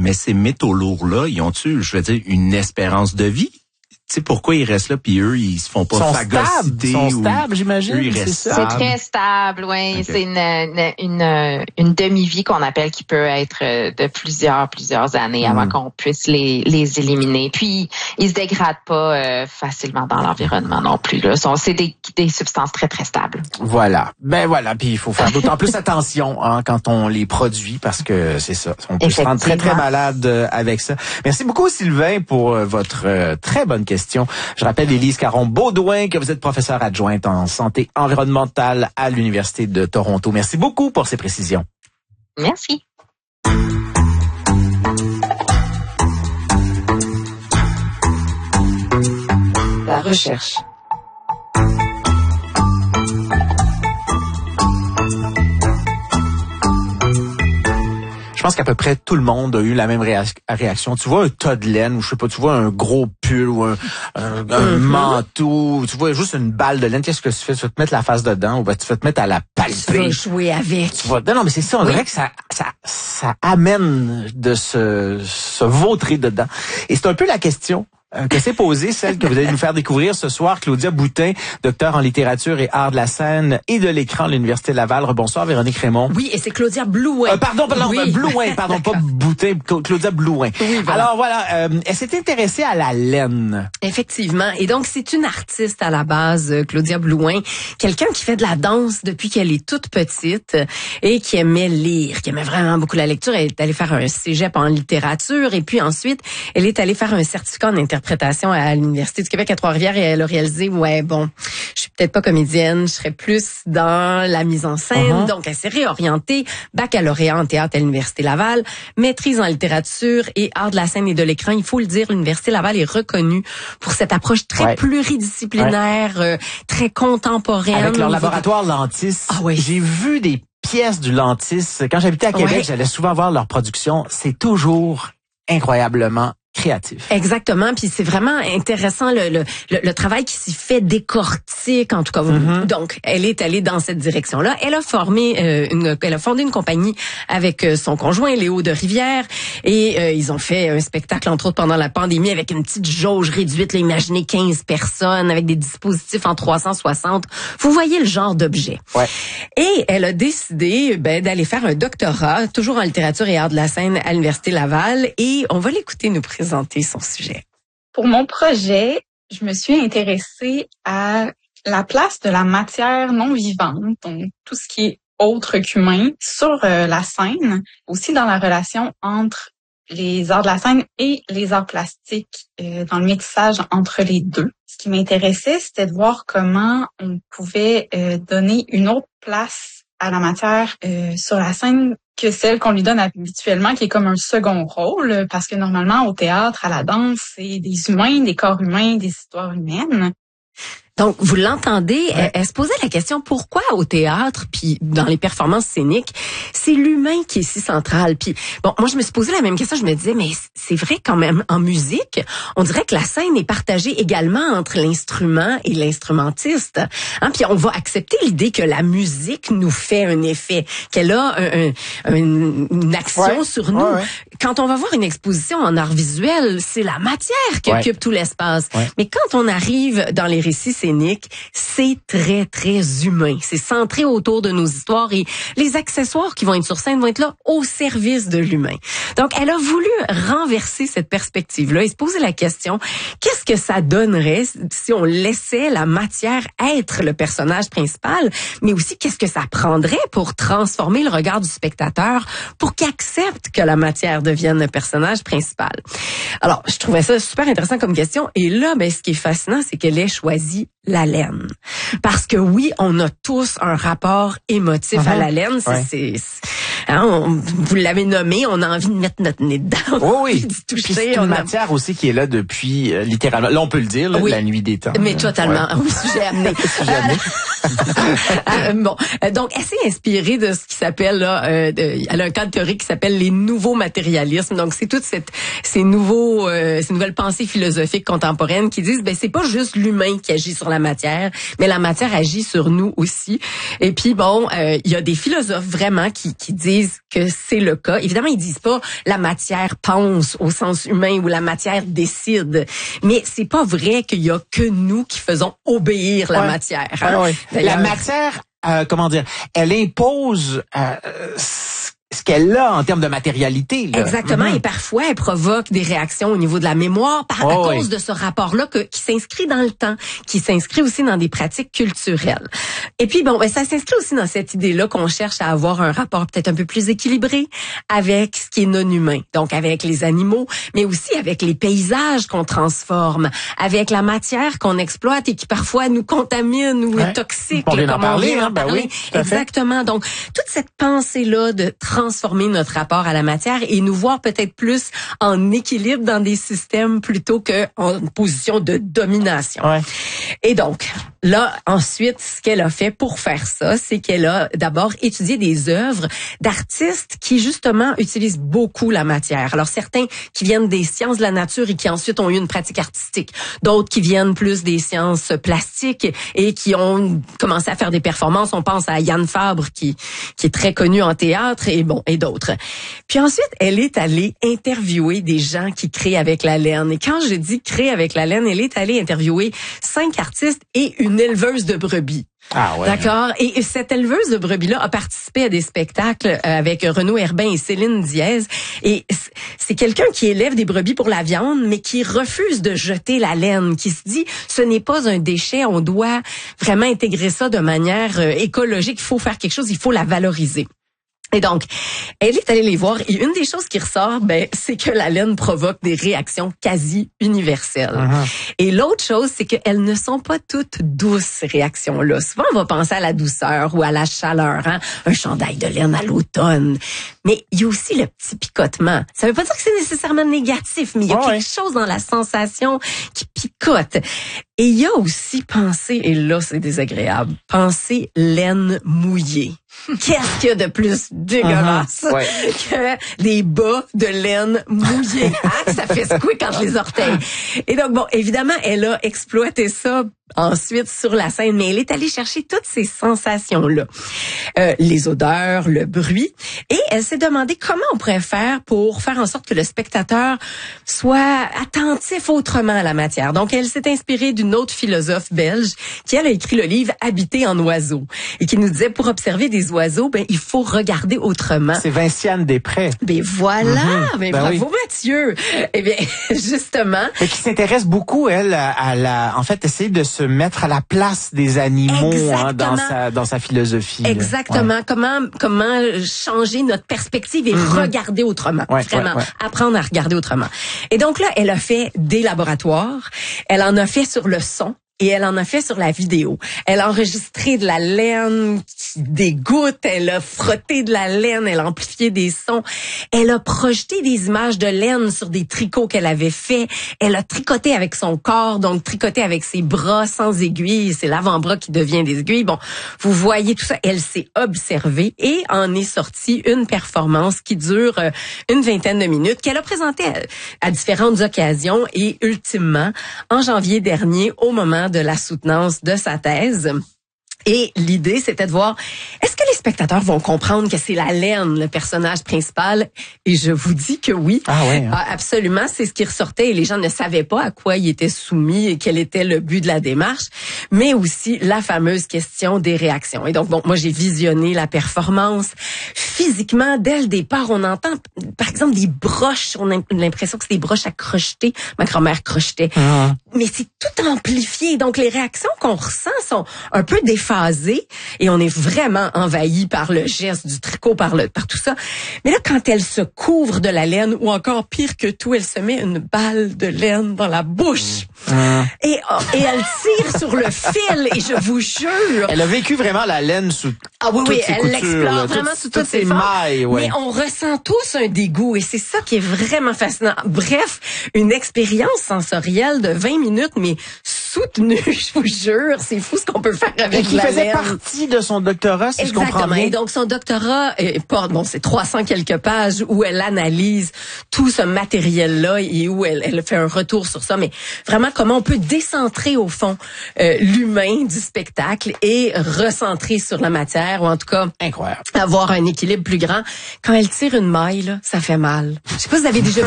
mais ces métaux lourds-là, ils ont-tu, je veux dire, une espérance de vie? Tu sais, pourquoi ils restent là, puis eux, ils se font pas phagocyter? Ils sont stables, j'imagine. Eux, ils restent C'est très stable, oui. Okay. C'est une demi-vie qu'on appelle qui peut être de plusieurs années avant qu'on puisse les éliminer. Puis, ils se dégradent pas facilement dans l'environnement non plus, là. C'est des substances très, très stables. Voilà. Ben voilà. Puis, il faut faire d'autant plus attention, quand on les produit, parce que c'est ça. On peut se rendre très, très malade avec ça. Merci beaucoup, Sylvain, pour votre très bonne question. Je rappelle, Élise Caron-Beaudoin, que vous êtes professeure adjointe en santé environnementale à l'Université de Toronto. Merci beaucoup pour ces précisions. Merci. La recherche. Je pense qu'à peu près tout le monde a eu la même réaction. Tu vois un tas de laine, ou je sais pas, tu vois un gros pull ou un manteau, tu vois juste une balle de laine, qu'est-ce que tu fais? Tu vas te mettre la face dedans, ou tu vas te mettre à la palper. Tu vas jouer avec. Non, mais c'est ça, on dirait que ça amène de se vautrer dedans. Et c'est un peu la question que s'est posée, celle que vous allez nous faire découvrir ce soir, Claudia Boutin, docteur en littérature et art de la scène et de l'écran à l'Université Laval. Bonsoir, Véronique Raymond. Oui, et c'est Claudia Blouin. Blouin, pas Boutin, Claudia Blouin. Oui, voilà. Alors voilà, elle s'est intéressée à la laine. Effectivement, et donc c'est une artiste à la base, Claudia Blouin, quelqu'un qui fait de la danse depuis qu'elle est toute petite et qui aimait lire, qui aimait vraiment beaucoup la lecture. Elle est allée faire un cégep en littérature et puis ensuite, elle est allée faire un certificat en interprétation à l'Université du Québec à Trois-Rivières et elle a réalisé, je suis peut-être pas comédienne, je serais plus dans la mise en scène. Donc, elle s'est réorientée, baccalauréat en théâtre à l'Université Laval, maîtrise en littérature et art de la scène et de l'écran. Il faut le dire, l'Université Laval est reconnue pour cette approche très pluridisciplinaire, très contemporaine. Avec leur laboratoire Lantis. Ah oui. J'ai vu des pièces du Lantis. Quand j'habitais à Québec, j'allais souvent voir leur production. C'est toujours incroyablement créatif. Exactement, puis c'est vraiment intéressant le travail qui s'y fait décortique en tout cas. Donc, elle est allée dans cette direction-là. Elle a fondé une compagnie avec son conjoint Léo de Rivière et ils ont fait un spectacle entre autres pendant la pandémie avec une petite jauge réduite, là, imaginez 15 personnes avec des dispositifs en 360. Vous voyez le genre d'objet. Ouais. Et elle a décidé d'aller faire un doctorat toujours en littérature et art de la scène à l'Université Laval et on va l'écouter nous présenter son sujet. Pour mon projet, je me suis intéressée à la place de la matière non vivante, donc tout ce qui est autre qu'humain, sur la scène, aussi dans la relation entre les arts de la scène et les arts plastiques, dans le mixage entre les deux. Ce qui m'intéressait, c'était de voir comment on pouvait donner une autre place à la matière sur la scène que celle qu'on lui donne habituellement, qui est comme un second rôle, parce que normalement, au théâtre, à la danse, c'est des humains, des corps humains, des histoires humaines. Donc, vous l'entendez, elle se posait la question, pourquoi au théâtre, puis dans les performances scéniques, c'est l'humain qui est si central. Puis, bon, moi, je me suis posé la même question, je me disais, mais c'est vrai quand même, en musique, on dirait que la scène est partagée également entre l'instrument et l'instrumentiste. Puis on va accepter l'idée que la musique nous fait un effet, qu'elle a une action sur nous. Quand on va voir une exposition en art visuel, c'est la matière qui occupe tout l'espace. Mais quand on arrive dans les récits scéniques, c'est très, très humain. C'est centré autour de nos histoires et les accessoires qui vont être sur scène vont être là au service de l'humain. Donc, elle a voulu renverser cette perspective-là et se poser la question, qu'est-ce que ça donnerait si on laissait la matière être le personnage principal, mais aussi qu'est-ce que ça prendrait pour transformer le regard du spectateur pour qu'il accepte que la matière devienne le personnage principal. Alors, je trouvais ça super intéressant comme question et là, ce qui est fascinant, c'est qu'elle ait choisi la laine. Parce que oui, on a tous un rapport émotif à la laine. Vous l'avez nommé, on a envie de mettre notre nez dedans. Oui. D'y toucher. Puis c'est une matière aussi qui est là depuis, littéralement, là on peut le dire, la nuit des temps. Mais totalement. Oui, sujet amené. Donc, elle s'est inspirée de ce qui s'appelle, elle a un cadre théorique qui s'appelle les nouveaux matérialismes. Donc, c'est toutes ces nouvelles pensées philosophiques contemporaines qui disent, c'est pas juste l'humain qui agit sur la matière, mais la matière agit sur nous aussi. Et puis bon, il y a des philosophes vraiment qui disent que c'est le cas. Évidemment, ils disent pas la matière pense au sens humain ou la matière décide, mais c'est pas vrai qu'il y a que nous qui faisons obéir la matière. Hein? La matière, elle impose ce qu'elle a en termes de matérialité. Là. Exactement, et parfois elle provoque des réactions au niveau de la mémoire à cause de ce rapport-là qui s'inscrit dans le temps, qui s'inscrit aussi dans des pratiques culturelles. Et puis bon, ça s'inscrit aussi dans cette idée-là qu'on cherche à avoir un rapport peut-être un peu plus équilibré avec ce qui est non humain, donc avec les animaux, mais aussi avec les paysages qu'on transforme, avec la matière qu'on exploite et qui parfois nous contamine ou est toxique. On vient d'en parler, hein? Ben oui, exactement. Donc toute cette pensée-là de transformer notre rapport à la matière et nous voir peut-être plus en équilibre dans des systèmes plutôt qu'en position de domination. Ouais. Et donc, là, ensuite, ce qu'elle a fait pour faire ça, c'est qu'elle a d'abord étudié des œuvres d'artistes qui, justement, utilisent beaucoup la matière. Alors, certains qui viennent des sciences de la nature et qui ensuite ont eu une pratique artistique. D'autres qui viennent plus des sciences plastiques et qui ont commencé à faire des performances. On pense à Yann Fabre, qui est très connu en théâtre et d'autres. Puis ensuite, elle est allée interviewer des gens qui créent avec la laine. Et quand je dis créer avec la laine, elle est allée interviewer 5 artistes et une éleveuse de brebis. Ah ouais. D'accord. Et cette éleveuse de brebis-là a participé à des spectacles avec Renaud Herbin et Céline Diaz. Et c'est quelqu'un qui élève des brebis pour la viande, mais qui refuse de jeter la laine, qui se dit ce n'est pas un déchet, on doit vraiment intégrer ça de manière écologique, il faut faire quelque chose, il faut la valoriser. Et donc, elle est allée les voir et une des choses qui ressort, c'est que la laine provoque des réactions quasi universelles. Uh-huh. Et l'autre chose, c'est qu'elles ne sont pas toutes douces, ces réactions-là. Souvent, on va penser à la douceur ou à la chaleur, hein? Un chandail de laine à l'automne. Mais il y a aussi le petit picotement. Ça veut pas dire que c'est nécessairement négatif, mais il y a quelque chose dans la sensation qui picote. Et il y a aussi penser, et là c'est désagréable, penser laine mouillée. Qu'est-ce qu'il y a de plus dégueulasse que des bas de laine mouillée? Hein? Ça fait squeak entre les orteils. Et donc, bon, évidemment, elle a exploité ça ensuite sur la scène, mais elle est allée chercher toutes ces sensations-là. Les odeurs, le bruit. Et elle s'est demandé comment on pourrait faire pour faire en sorte que le spectateur soit attentif autrement à la matière. Donc, elle s'est inspirée d'une autre philosophe belge qui, elle, a écrit le livre « Habiter en oiseau » et qui nous disait, pour observer des oiseaux, il faut regarder autrement. C'est Vinciane Després. Voilà! Bravo, Mathieu! Eh bien, justement. Et qui s'intéresse beaucoup, elle, en fait, essayer de se mettre à la place des animaux dans sa philosophie. Exactement. Ouais. Comment changer notre perspective et regarder autrement. Vraiment. Apprendre à regarder autrement. Et donc là, elle a fait des laboratoires. Elle en a fait sur le son. Et elle en a fait sur la vidéo. Elle a enregistré de la laine, des gouttes, elle a frotté de la laine, elle a amplifié des sons. Elle a projeté des images de laine sur des tricots qu'elle avait fait. Elle a tricoté avec son corps, donc tricoté avec ses bras sans aiguilles. C'est l'avant-bras qui devient des aiguilles. Bon, vous voyez tout ça. Elle s'est observée et en est sortie une performance qui dure une vingtaine de minutes, qu'elle a présentée à différentes occasions et ultimement, en janvier dernier, au moment de la soutenance de sa thèse. Et l'idée, c'était de voir, est-ce que les spectateurs vont comprendre que c'est la laine, le personnage principal? Et je vous dis que oui. Ah ouais. Hein? Absolument, c'est ce qui ressortait et les gens ne savaient pas à quoi ils étaient soumis et quel était le but de la démarche, mais aussi la fameuse question des réactions. Et donc, bon, moi, j'ai visionné la performance. Physiquement, dès le départ, on entend, par exemple, des broches. On a l'impression que c'est des broches à crocheter. Ma grand-mère crochetait. Ah. Mais c'est tout amplifié. Donc, les réactions qu'on ressent sont un peu déphasées et on est vraiment envahi par le geste du tricot, par tout ça. Mais là, quand elle se couvre de la laine, ou encore pire que tout, elle se met une balle de laine dans la bouche. Et elle tire sur le fil, et je vous jure... Elle a vécu vraiment la laine sous toutes ses elle l'explore vraiment sous toutes ses mailles. Ouais. Mais on ressent tous un dégoût, et c'est ça qui est vraiment fascinant. Bref, une expérience sensorielle de 20 minutes, mais soutenu, je vous jure. C'est fou ce qu'on peut faire avec et qui la faisait laine. partie de son doctorat, si Exactement. je comprends bien. Et donc, son doctorat porte, c'est 300 quelques pages où elle analyse tout ce matériel-là et où elle fait un retour sur ça. Mais vraiment, comment on peut décentrer, au fond, l'humain du spectacle et recentrer sur la matière, ou en tout cas, incroyable, avoir un équilibre plus grand. Quand elle tire une maille, là, ça fait mal. Je sais pas si vous avez déjà